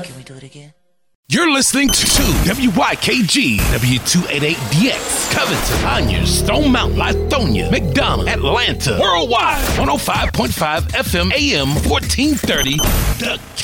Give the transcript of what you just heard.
Can we do it again? You're listening to WYKG W288DX, Covington, Conyers, Stone Mountain, Lithonia, McDonough, Atlanta, worldwide, 105.5 FM, AM 1430, The